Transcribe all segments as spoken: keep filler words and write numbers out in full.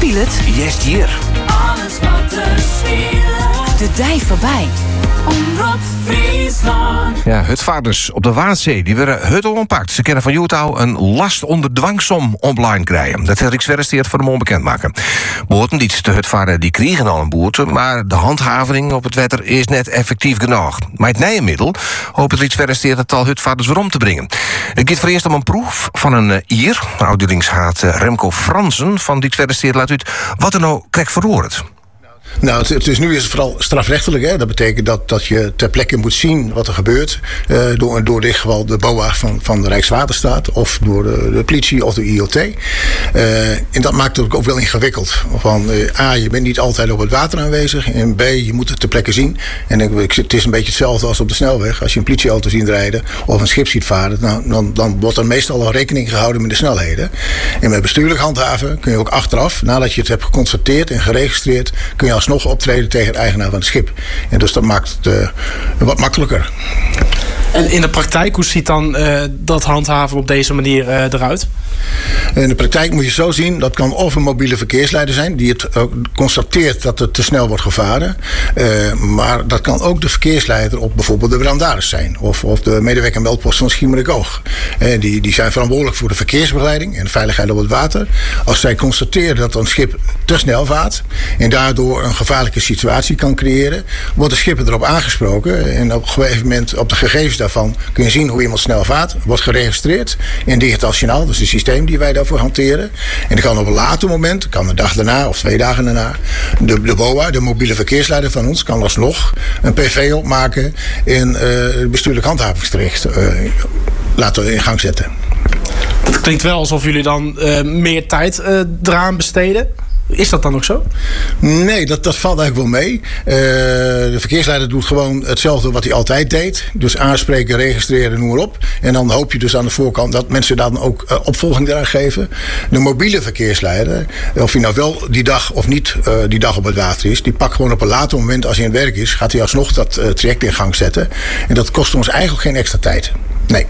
speelt. Jest hier. Alles wat er speelt. De dij voorbij. Omroep Friesland. Ja, hutvaarders op de Waadzee die werden hut ompakt. Ze kennen van Utah een last onder dwangsom online krijgen. Dat heeft Rijkswaterstaat voor de mond bekendmaken. Boten die de hutvaarder die kregen al een boete, maar de handhaving op het wetter is net effectief genoeg. Maar het nieuwe middel hoopt het Rijkswaterstaat het al hutvaarders weer om te brengen. Het gaat voor eerst om een proef van een uh, Ier. Oud-delingshaat uh, Remco Fransen van Rijkswaterstaat laat uit wat er nou krijgt verroerd. Nou, het, het is nu is het vooral strafrechtelijk. Hè. Dat betekent dat, dat je ter plekke moet zien wat er gebeurt. Uh, door, door dit geval de B O A van, van de Rijkswaterstaat. Of door de, de politie of de I O T. Uh, en dat maakt het ook wel ingewikkeld. Van uh, A, je bent niet altijd op het water aanwezig. En B, je moet het ter plekke zien. En ik, het is een beetje hetzelfde als op de snelweg. Als je een politieauto ziet rijden of een schip ziet varen. Nou, dan, dan wordt er meestal al rekening gehouden met de snelheden. En met bestuurlijk handhaven kun je ook achteraf, nadat je het hebt geconstateerd en geregistreerd, kun je alsnog optreden tegen de eigenaar van het schip. En dus dat maakt het uh, wat makkelijker. En in de praktijk, hoe ziet dan uh, dat handhaven op deze manier uh, eruit? In de praktijk moet je zo zien, dat kan of een mobiele verkeersleider zijn die het uh, constateert dat het te snel wordt gevaren. Uh, maar dat kan ook de verkeersleider op bijvoorbeeld de brandades zijn. Of, of de medewerker meldpost van Schiermonnikoog. Uh, die, die zijn verantwoordelijk voor de verkeersbegeleiding en de veiligheid op het water. Als zij constateren dat een schip te snel vaart en daardoor een gevaarlijke situatie kan creëren, wordt de schipper erop aangesproken. En op een gegeven moment op de gegevens daarvan kun je zien hoe iemand snel vaart. Wordt geregistreerd in digitaal signaal, dus het systeem die wij daarvoor hanteren. En dan kan op een later moment, kan een dag daarna of twee dagen daarna, de, de B O A, de mobiele verkeersleider van ons, kan alsnog een P V opmaken en uh, het bestuurlijk handhavingsterecht uh, laten in gang zetten. Dat klinkt wel alsof jullie dan uh, meer tijd uh, eraan besteden. Is dat dan ook zo? Nee, dat, dat valt eigenlijk wel mee. Uh, de verkeersleider doet gewoon hetzelfde wat hij altijd deed. Dus aanspreken, registreren, noem maar op. En dan hoop je dus aan de voorkant dat mensen dan ook uh, opvolging eraan geven. De mobiele verkeersleider, of hij nou wel die dag of niet uh, die dag op het water is, die pakt gewoon op een later moment als hij in het werk is, gaat hij alsnog dat uh, traject in gang zetten. En dat kost ons eigenlijk geen extra tijd. Nee.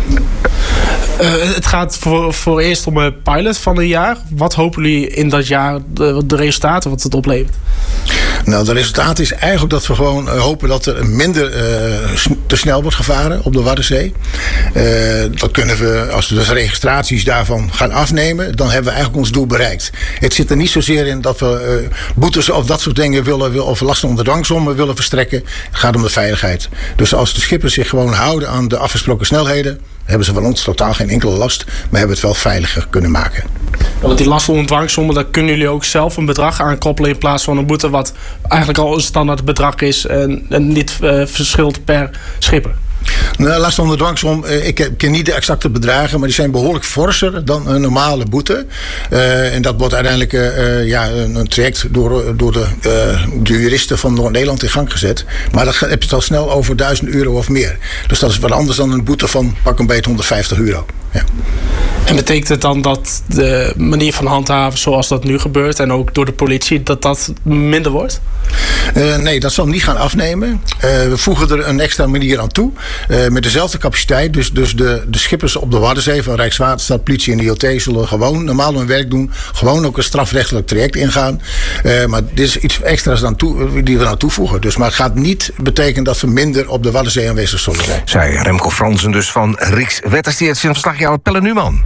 Uh, het gaat voor, voor eerst om een pilot van een jaar. Wat hopen jullie in dat jaar, de, de resultaten, wat het oplevert? Nou, de resultaat is eigenlijk dat we gewoon uh, hopen dat er minder uh, te snel wordt gevaren op de Waddenzee. Uh, dat kunnen we, als we dus registraties daarvan gaan afnemen, dan hebben we eigenlijk ons doel bereikt. Het zit er niet zozeer in dat we uh, boetes of dat soort dingen willen, of lasten onder dwangsommen willen verstrekken. Het gaat om de veiligheid. Dus als de schippers zich gewoon houden aan de afgesproken snelheden, hebben ze van ons totaal geen enkele last, maar hebben het wel veiliger kunnen maken. Ja, want die lasten onder dwangsommen, daar kunnen jullie ook zelf een bedrag aan koppelen in plaats van een boete wat eigenlijk al een standaard bedrag is en, en niet uh, verschilt per schipper. Nou, last onder dwangsom, ik ken niet de exacte bedragen, maar die zijn behoorlijk forser dan een normale boete. Uh, en dat wordt uiteindelijk uh, ja, een traject door, door de, uh, de juristen van Noord-Nederland in gang gezet. Maar dan heb je het al snel over duizend euro of meer. Dus dat is wat anders dan een boete van pak een beetje honderdvijftig euro. Ja. En betekent het dan dat de manier van handhaven zoals dat nu gebeurt en ook door de politie, dat dat minder wordt? Uh, nee, dat zal niet gaan afnemen. Uh, we voegen er een extra manier aan toe. Uh, met dezelfde capaciteit. Dus, dus de, de schippers op de Waddenzee van Rijkswaterstaat, politie en I O T zullen gewoon normaal hun werk doen. Gewoon ook een strafrechtelijk traject ingaan. Uh, maar dit is iets extra's dan toe, die we aan toevoegen. Dus, maar het gaat niet betekenen dat we minder op de Waddenzee aanwezig zullen zijn. Zij Remco Fransen dus van Rijkswaterstaat. Zijn verslaggever Pelle Numan.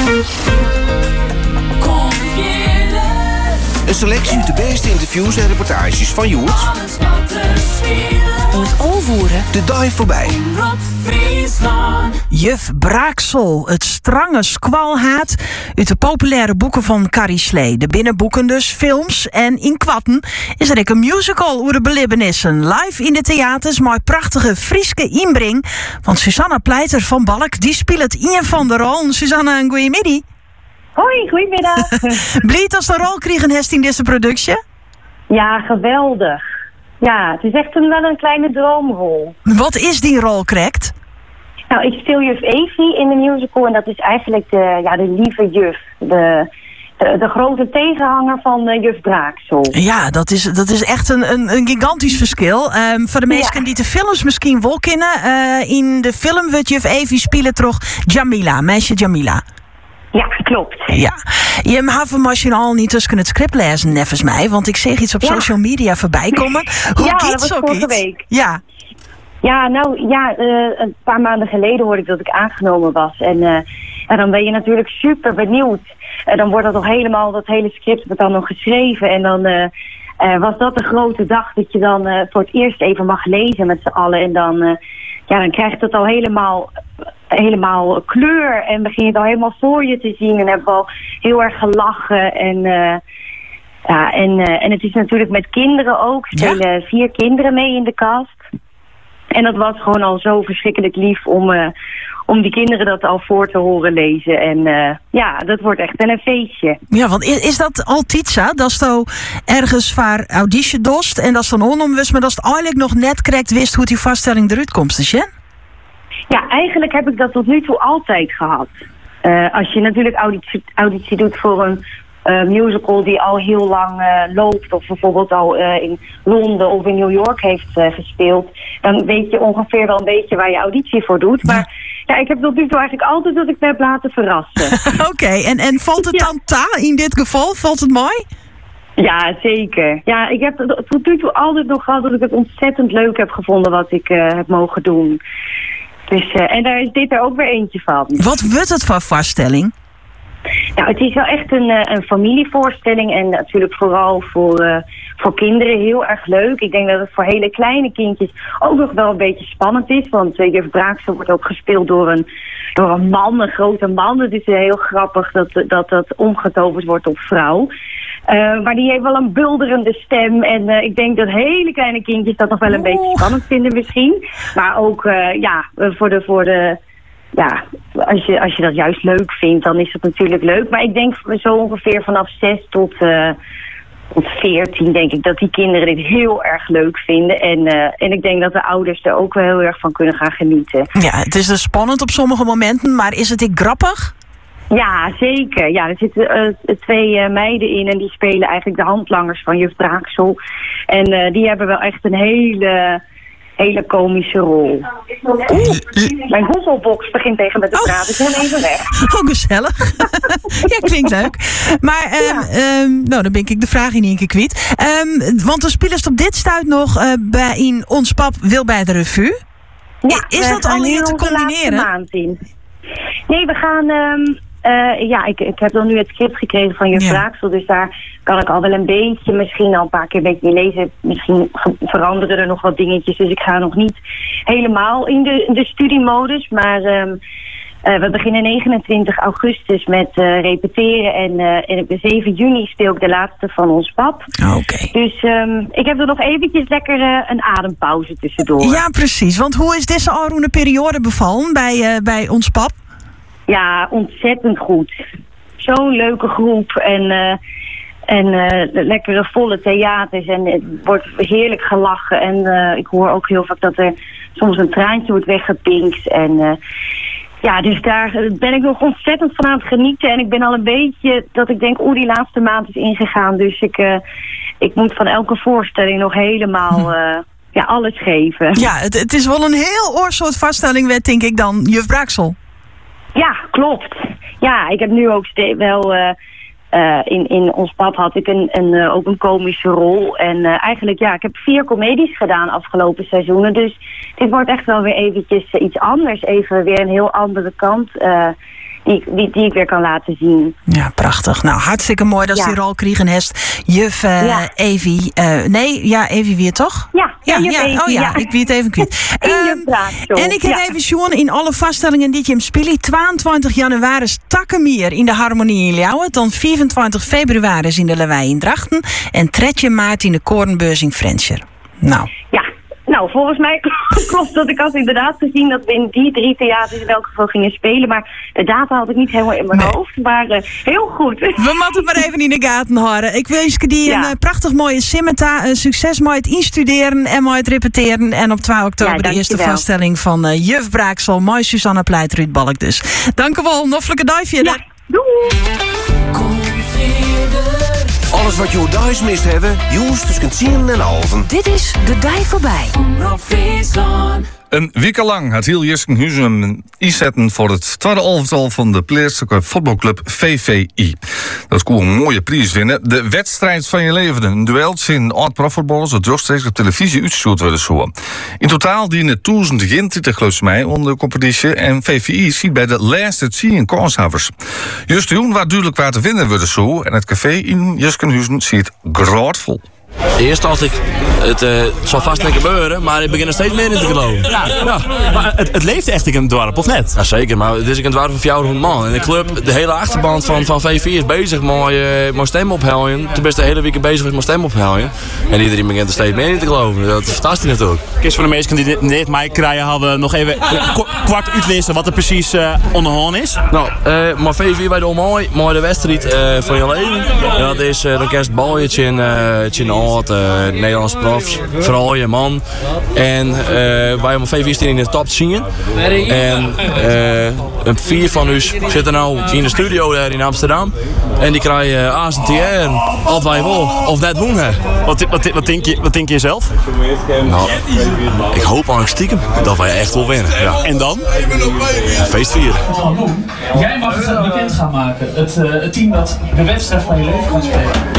Een selectie uit de beste interviews en reportages van Joert. Alles wat er speelt. Het overvoeren. De dive voorbij. Omroep Friesland. Juf Braaksel, het strange squalhaat uit de populaire boeken van Carrie Slee. De binnenboeken dus, films en in Kwatten is er ook een musical over de belibbenissen. Live in de theaters, mooi prachtige Frieske inbreng. Want Susanna Pleiter van Balk, die speelt een van de rollen. Susanna, een goeie middag. Hoi, goedemiddag. Blied als de rol kregen heeft in deze productie? Ja, geweldig. Ja, het is echt een, wel een kleine droomrol. Wat is die rol, correct? Nou, ik speel juf Evie in de musical en dat is eigenlijk de, ja, de lieve juf. De, de, de grote tegenhanger van uh, juf Braaksel. Ja, dat is, dat is echt een, een, een gigantisch verschil. Um, voor de mensen Ja. die de films misschien wel kennen. Uh, in de film wordt juf Evie spelen toch Jamila, meisje Jamila. Ja, klopt. Ja. Je hebt misschien al niet tussen het script lezen, nevens mij, want ik zeg iets op Ja. social media voorbij komen. Hoe Ja, gaat dat was zo vorige iets? week. Ja. Ja, nou ja, uh, een paar maanden geleden hoorde ik dat ik aangenomen was. En uh, ja, dan ben je natuurlijk super benieuwd. Uh, dan wordt dat nog helemaal, dat hele script wordt dan nog geschreven. En dan uh, uh, was dat de grote dag dat je dan uh, voor het eerst even mag lezen met z'n allen. En dan, uh, ja, dan krijgt het al helemaal, helemaal kleur. En begin je het al helemaal voor je te zien. En hebben we al heel erg gelachen. En, uh, ja, en, uh, en het is natuurlijk met kinderen ook. Er spelen ja. vier kinderen mee in de cast. En dat was gewoon al zo verschrikkelijk lief om, uh, om die kinderen dat al voor te horen lezen. En uh, ja, dat wordt echt wel een feestje. Ja, want is, is dat altijd zo? Dat is zo ergens waar auditie dost en dat is dan ononbewust, maar dat is het eigenlijk nog net correct wist hoe die vaststelling eruit komt, is je? Ja, eigenlijk heb ik dat tot nu toe altijd gehad. Uh, als je natuurlijk auditie, auditie doet voor een uh, musical die al heel lang uh, loopt, of bijvoorbeeld al uh, in Londen of in New York heeft uh, gespeeld, dan weet je ongeveer wel een beetje waar je auditie voor doet. Maar ja, ik heb tot nu toe eigenlijk altijd dat ik me heb laten verrassen. Oké, okay, en, en valt het ja. dan ta in dit geval? Valt het mooi? Ja, zeker. Ja, ik heb tot nu toe altijd nog gehad dat ik het ontzettend leuk heb gevonden wat ik uh, heb mogen doen. Dus, uh, en daar is dit er ook weer eentje van. Wat wordt het voor vaststelling? Nou, het is wel echt een, uh, een familievoorstelling en natuurlijk vooral voor, uh, voor kinderen heel erg leuk. Ik denk dat het voor hele kleine kindjes ook nog wel een beetje spannend is, want uh, Juf Braaksel wordt ook gespeeld door een, door een man, een grote man. Het is uh, heel grappig dat, dat dat omgetoverd wordt op vrouw. Uh, maar die heeft wel een bulderende stem en uh, ik denk dat hele kleine kindjes dat nog wel een oh. beetje spannend vinden misschien. Maar ook uh, ja, voor de... Voor de Ja, als je, als je dat juist leuk vindt, dan is het natuurlijk leuk. Maar ik denk zo ongeveer vanaf zes tot, uh, tot veertien denk ik dat die kinderen dit heel erg leuk vinden. En, uh, en ik denk dat de ouders er ook wel heel erg van kunnen gaan genieten. Ja, het is dus spannend op sommige momenten, maar is het ook grappig? Ja, zeker. Ja, er zitten uh, twee uh, meiden in en die spelen eigenlijk de handlangers van Juf Braaksel. En uh, die hebben wel echt een hele... hele komische rol. Oeh, mijn Googlebox begint tegen me te praten. Ik ben even weg. Oh, gezellig. Ja, klinkt leuk. Maar, um, ja. um, nou, dan ben ik de vraag in één keer kwijt. Um, want de spelers op dit stuit nog uh, bij in Ons Pap wil bij de revue. Ja, is dat al hier te combineren? Maand in. Nee, we gaan... Um, Uh, ja, ik, ik heb dan nu het script gekregen van Juf Braaksel, ja. Dus daar kan ik al wel een beetje, misschien al een paar keer een beetje lezen. Misschien veranderen er nog wat dingetjes, dus ik ga nog niet helemaal in de, de studiemodus. Maar um, uh, we beginnen negenentwintig augustus met uh, repeteren en, uh, en op zeven juni speel ik de laatste van Ons Pap. Oké. Okay. Dus um, ik heb er nog eventjes lekker uh, een adempauze tussendoor. Ja, precies. Want hoe is deze alroende periode bevallen bij, uh, bij Ons Pap? Ja, ontzettend goed. Zo'n leuke groep en, uh, en uh, lekkere volle theaters en het wordt heerlijk gelachen. En uh, ik hoor ook heel vaak dat er soms een traantje wordt weggepinkt. En uh, ja, dus daar ben ik nog ontzettend van aan het genieten. En ik ben al een beetje dat ik denk, oeh, die laatste maand is ingegaan. Dus ik, uh, ik moet van elke voorstelling nog helemaal... Uh, ja, alles geven. Ja, het, het is wel een heel oorsoort vaststelling, werd denk ik dan Juf Braaksel. Ja, klopt. Ja, ik heb nu ook wel... Uh, uh, in, in Ons Pap had ik een, een, uh, ook een komische rol. En uh, eigenlijk, ja, ik heb vier comedies gedaan afgelopen seizoenen. Dus dit wordt echt wel weer eventjes uh, iets anders. Even weer een heel andere kant... Uh, Die, die, die ik weer kan laten zien. Ja, prachtig. Nou, hartstikke mooi dat ja. die rol kriegen heeft. Juf uh, ja. Evie. Uh, nee, ja, Evie weer toch? Ja, ja, ja, ja. Evie, oh ja, ja, ik weet het even kwijt. um, en ik heb ja. even Sjoen in alle vaststellingen die je hem speelt. tweeëntwintig januari Takkenmier in de Harmonie in Ljouwen. Dan vierentwintig februari in de Lawaai in Drachten. En dertien maart in de Korenbeurs in Frenscher. Nou. Ja. Nou, volgens mij klopt dat ik had inderdaad gezien dat we in die drie theaters in elk geval gingen spelen. Maar de data had ik niet helemaal in mijn nee. hoofd. Maar uh, heel goed. We moeten het maar even in de gaten houden. Ik wens je die ja. een uh, prachtig mooie simeta. Uh, succes met het instuderen en met het repeteren. En op twee oktober ja, de eerste vaststelling van uh, Juf Braaksel. Mooi Susanne Pleit, Ruud Balk dus. Dank u wel. Noffelijke duifje. Ja, doei. Alles wat je thuis mist hebben, Joes tussen tien en halven. Dit is De Dij Voorbij. Omroep Friesland. Een week lang had heel Jiskenhuizen inzetten voor het tweede elftal van de plaatselijke voetbalclub V V I. Dat kon een mooie prijs winnen. De wedstrijd van je leven. Een duel in oud-profvoetballers dat rechtstreeks op televisie uitgezonden werden zo. In totaal dienen duizend gintig geloof mij onder de competitie en V V I ziet bij de laatste tien kanshavers. Just toen was duidelijk waar te vinden worden zo en het café in Jiskenhuizen ziet grootvol. Eerst dacht ik, het, uh, het zal vast niet gebeuren, maar ik begin er steeds meer in te geloven. Ja, ja. Maar het, het leeft echt in een dorp, of net? Ja, zeker, maar het is een dorp van vierhonderd man. En de club, de hele achterban van, van V V I is bezig met, uh, met stem ophalen. Toen best de hele week bezig met stem ophalen. En iedereen begint er steeds meer in te geloven. Dat is fantastisch natuurlijk. Kist van de meesten die dit mij krijgen, hadden we nog even kwart uitlezen wat er precies uh, onderhand is. Nou, uh, maar V V I bij de omhoog, maar de wedstrijd uh, van je leven. En dat is uh, de kerstballetje in, uh, in de oud, uh, Nederlands profs, vooral je man. En uh, wij om V V I staan in de top te zien. En uh, een vier van u zitten nou in de studio daar in Amsterdam. En die krijgen uh, A S T R, altijd wij wel, of net wonen. Wat, wat, wat, denk je, wat denk je zelf? Nou, ik hoop eigenlijk stiekem dat wij echt wel winnen. Ja. En dan? Feest vieren. Jij mag het bekend gaan maken. Het, uh, het team dat de wedstrijd van je leven gaat spelen.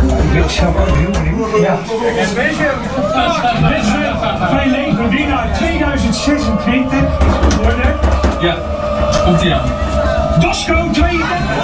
Ja. En weet je, de wedstrijd van je leven winnaar tweeduizend zesentwintig worden. Ja, komt ie aan. Dasco tweeëndertig.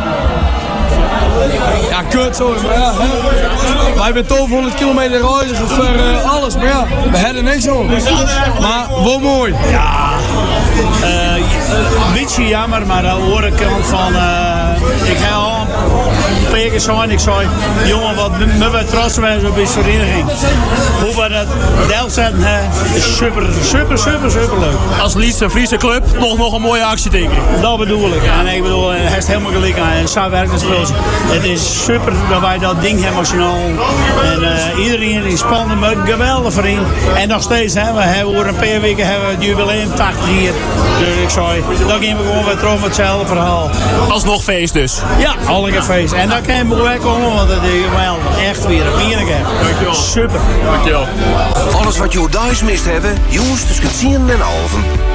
Ja, kut zo, maar ja, hè. Wij hebben twaalfhonderd kilometer reizen voor uh, alles, maar ja, we hebben niks zo. Maar wel mooi. Ja, uh, een beetje jammer, maar aan de andere kant van, uh, ik ga al een paar keer zijn, ik zei, jongen, wat me we trots zijn op deze vereniging. Hoe we dat deel zetten, hè, is super, super, super, super leuk. Als liefste Friese club, toch nog een mooie actie tegen. Dat bedoel ik. En ik bedoel, hij heeft helemaal gelijk aan. En zo werkt het voor ons. Het is super dat wij dat ding emotioneel. En uh, iedereen is spannend, maar een geweldig vriend. En nog steeds, hè, we hebben over een paar weken hebben we het jubileum tachtig hier. Dus ik zei, dan gaan we gewoon weer terug met hetzelfde verhaal. Alsnog feest dus? Ja, alle keer feest. En dan kan je weer komen, want het is geweldig. Echt weer een vierde keer. Dankjewel. Super. Dankjewel. Alles wat je thuis mist hebben, jongens tussen tien en halven.